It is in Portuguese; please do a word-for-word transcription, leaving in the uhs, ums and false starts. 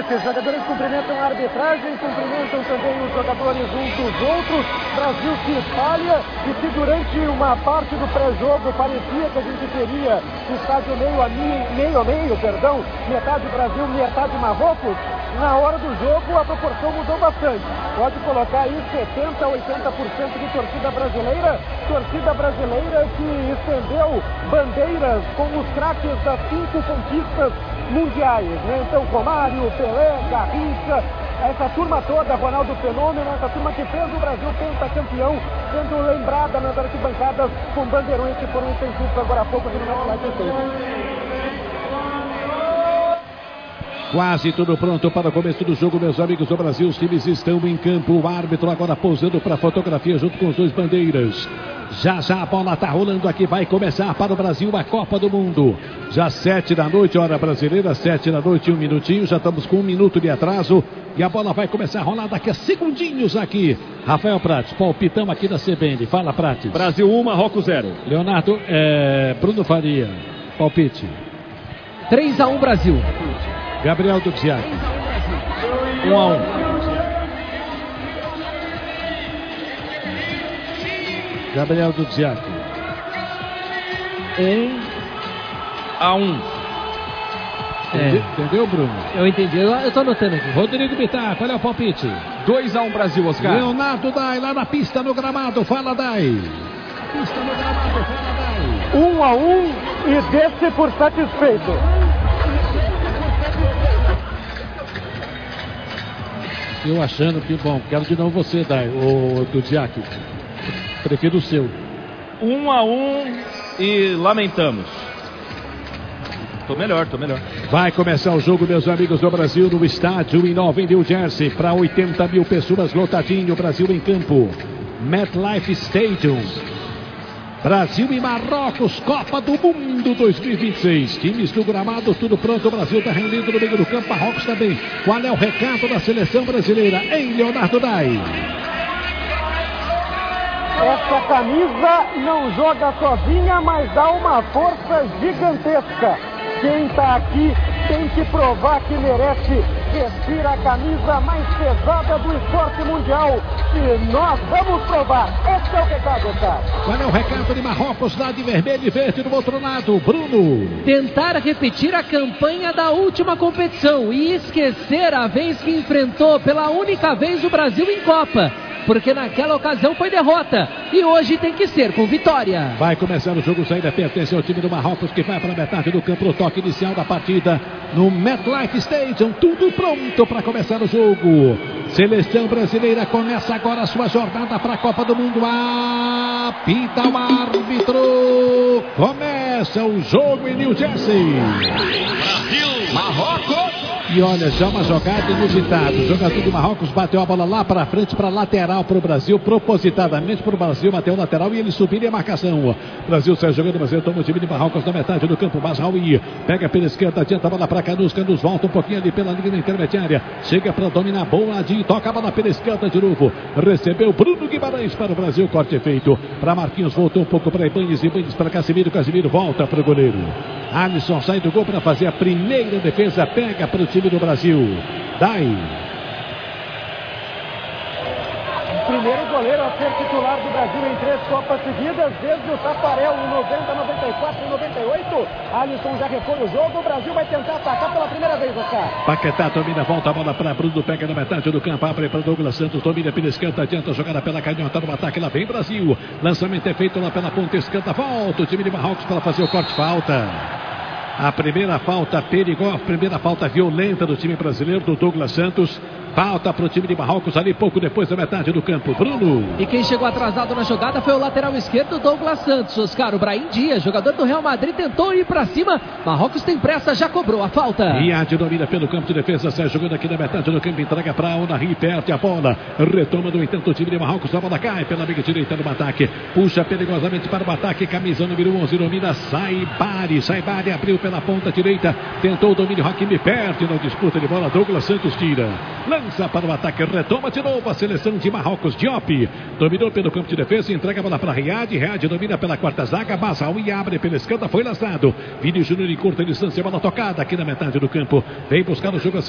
Esses jogadores cumprimentam a arbitragem, cumprimentam também os jogadores uns dos outros. Brasil se espalha e se durante uma parte do pré-jogo parecia que a gente teria estádio meio a meio, meio a meio, perdão, metade Brasil, metade Marrocos, na hora do jogo a proporção mudou bastante. Pode colocar aí setenta, oitenta por cento de torcida brasileira, torcida brasileira que estendeu bandeiras com os craques das cinco conquistas mundiais, né? Então Romário, Pelé, Garrincha, essa turma toda, Ronaldo Fenômeno, essa turma que fez o Brasil pentacampeão, sendo lembrada nas arquibancadas com bandeirões que foram estendidos agora há pouco aqui no nosso lado. Quase tudo pronto para o começo do jogo, meus amigos do Brasil. Os times estão em campo. O árbitro agora pousando para a fotografia junto com os dois bandeiras. Já já a bola está rolando aqui. Vai começar para o Brasil a Copa do Mundo. Já sete da noite, hora brasileira. Sete da noite, um minutinho. Já estamos com um minuto de atraso. E a bola vai começar a rolar daqui a segundinhos aqui. Rafael Prates, palpitão aqui da C B N. Fala, Prates. Brasil um, Marrocos zero. Leonardo, é... Bruno Faria. Palpite. três a um Brasil. Gabriel Duziak. um a um. Gabriel Duziak. um a um. É. Entendeu, Bruno? Eu entendi, eu, eu tô anotando aqui. Rodrigo Bittar, qual é o palpite? dois a um Brasil, Oscar. Leonardo Dai, lá na pista, no gramado. Fala, Dai. Pista no gramado, fala, Dai. Um a um e desse por satisfeito. Eu achando que, bom, quero de novo você, Dai, o Duziak. Prefiro o seu. Um a um e lamentamos. Tô melhor, tô melhor. Vai começar o jogo, meus amigos do Brasil, no estádio em Nova New Jersey, para oitenta mil pessoas, lotadinho, Brasil em campo. MetLife Stadium. Brasil e Marrocos, Copa do Mundo dois mil e vinte e seis. Times do gramado, tudo pronto. O Brasil está reunido no meio do campo, Marrocos também. Qual é o recado da seleção brasileira, hein, Leonardo Dai? Essa camisa não joga sozinha, mas dá uma força gigantesca. Quem está aqui tem que provar que merece vestir a camisa mais pesada do esporte mundial. E nós vamos provar. Esse é o recado, cara. Qual é o recado de Marrocos lá de vermelho e verde do outro lado, Bruno? Tentar repetir a campanha da última competição e esquecer a vez que enfrentou pela única vez o Brasil em Copa. Porque naquela ocasião foi derrota e hoje tem que ser com vitória. Vai começar o jogo, saída pertence ao time do Marrocos que vai para a metade do campo, o toque inicial da partida no MetLife Stadium, tudo pronto para começar o jogo. Seleção brasileira começa agora a sua jornada para a Copa do Mundo. Apita o árbitro. Começa o jogo em New Jersey. Brasil, Marrocos. E olha, já uma jogada inusitada. O jogador do Marrocos bateu a bola lá para frente, para lateral para o Brasil, propositadamente para o Brasil, bateu lateral e ele subiu em marcação. O Brasil sai jogando, mas ele toma o time de Marrocos na metade do campo. Masraoui pega pela esquerda, adianta a bola para Canus. Canus volta um pouquinho ali pela linha intermediária. Chega para dominar, boa de toca a bola pela esquerda de novo. Recebeu Bruno Guimarães para o Brasil, corte feito. Para Marquinhos, voltou um pouco para Ibanez, Ibanez para Casemiro, Casemiro volta para o goleiro. Alisson sai do gol para fazer a primeira defesa, pega para o time do Brasil. Dai. Primeiro goleiro a ser titular do Brasil em três Copas seguidas, desde o Tafarel em noventa, noventa e quatro e noventa e oito. Alisson já repõe o jogo, o Brasil vai tentar atacar pela primeira vez, Oscar. Paquetá domina, volta a bola para Bruno, pega na metade do campo, abre para Douglas Santos, domina pela esquerda, adianta a jogada pela canhota no ataque, lá vem Brasil. Lançamento é feito lá pela ponta esquerda, volta o time de Marrocos para fazer o corte, falta. A primeira falta perigosa, a primeira falta violenta do time brasileiro, do Douglas Santos. Falta para o time de Marrocos ali pouco depois da metade do campo. Bruno. E quem chegou atrasado na jogada foi o lateral esquerdo, Douglas Santos. Oscar, o Brahim Dias, jogador do Real Madrid, tentou ir para cima. Marrocos tem pressa, já cobrou a falta. Riad domina pelo campo de defesa, sai jogando aqui na metade do campo, entrega para Onari, perde a bola. Retoma, no entanto, o time de Marrocos. A bola cai pela meia direita no ataque. Puxa perigosamente para o ataque. Camisa número onze, domina Saibari. Saibari abriu pela ponta direita. Tentou o domínio, Hakimi perde na disputa de bola. Douglas Santos tira. Lança para o ataque, retoma de novo a seleção de Marrocos. Diop dominou pelo campo de defesa, entrega a bola para Riad. Riad domina pela quarta zaga. Masraoui abre pela esquerda, foi lançado. Vini Júnior em curta distância, bola tocada aqui na metade do campo. Vem buscar o jogo.